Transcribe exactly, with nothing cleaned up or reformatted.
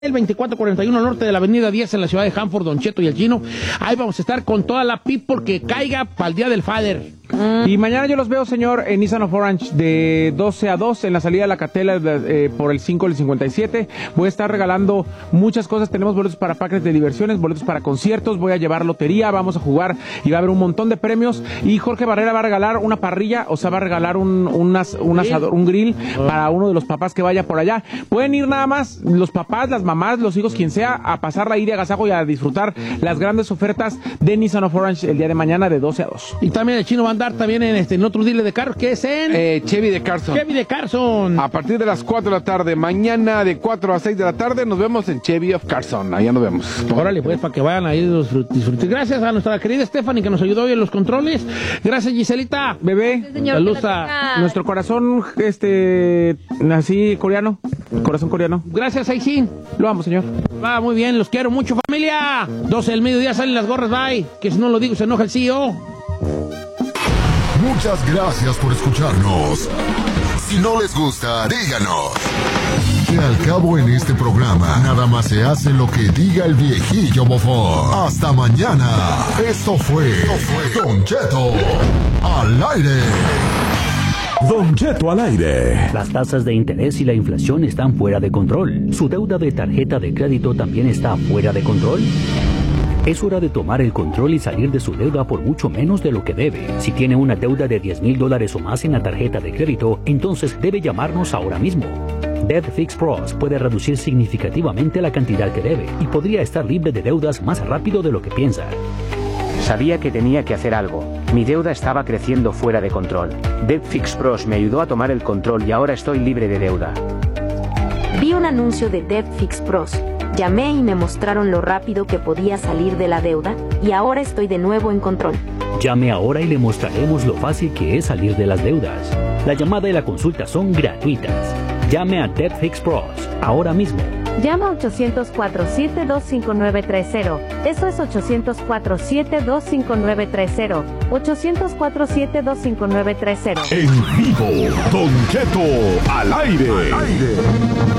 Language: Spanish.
El veinticuatro cuarenta y uno norte de la avenida diez en la ciudad de Hanford, Don Cheto y el Chino. Ahí vamos a estar con toda la pip porque caiga para el día del Father. Mm. Y mañana yo los veo, señor, en Nissan of Orange de doce a dos en la salida de la Catela eh, por el cinco del cincuenta y siete. Voy a estar regalando muchas cosas. Tenemos boletos para parques de diversiones, boletos para conciertos. Voy a llevar lotería, vamos a jugar y va a haber un montón de premios. Y Jorge Barrera va a regalar una parrilla, o sea, va a regalar un, un, as, un asador, un grill oh. para uno de los papás que vaya por allá. Pueden ir nada más los papás, las mamás, los hijos, quien sea, a pasarla ahí de agasajo y a disfrutar las grandes ofertas de Nissan of Orange el día de mañana de doce a dos. Y también el Chino va a andar también en este en otro dealer de carros, que es en eh, Chevy de Carson. Chevy de Carson. A partir de las cuatro de la tarde, mañana de cuatro a seis de la tarde, nos vemos en Chevy of Carson. Allá nos vemos. Órale, pues, para que vayan ahí disfrutar. Gracias a nuestra querida Stephanie que nos ayudó hoy en los controles. Gracias, Giselita. Bebé, sí, señor, saludos a nuestro corazón, este, así coreano. Corazón coreano. Gracias, Aisin. Lo amo, señor. Va, muy bien, los quiero mucho, familia. doce del mediodía salen las gorras, bye. Que si no lo digo se enoja el C E O. Muchas gracias por escucharnos. Si no les gusta, díganos. Que al cabo en este programa, nada más se hace lo que diga el viejillo bofón. Hasta mañana. Esto fue, Esto fue Don Cheto al aire. Don Cheto al aire. Las tasas de interés y la inflación están fuera de control. ¿Su deuda de tarjeta de crédito también está fuera de control? Es hora de tomar el control y salir de su deuda por mucho menos de lo que debe. Si tiene una deuda de diez mil dólares o más en la tarjeta de crédito, entonces debe llamarnos ahora mismo. Debt Fix Pros puede reducir significativamente la cantidad que debe y podría estar libre de deudas más rápido de lo que piensa. Sabía que tenía que hacer algo. Mi deuda estaba creciendo fuera de control. Debt Fix Pros me ayudó a tomar el control y ahora estoy libre de deuda. Vi un anuncio de Debt Fix Pros. Llamé y me mostraron lo rápido que podía salir de la deuda y ahora estoy de nuevo en control. Llame ahora y le mostraremos lo fácil que es salir de las deudas. La llamada y la consulta son gratuitas. Llame a Debt Fix Pros ahora mismo. Llama a ochocientos cuatro siete dos cinco nueve tres cero. Eso es ochocientos cuatro siete dos cinco nueve tres cero. ochocientos cuatro siete dos cinco nueve tres cero. En vivo, Don Cheto al aire. Al aire.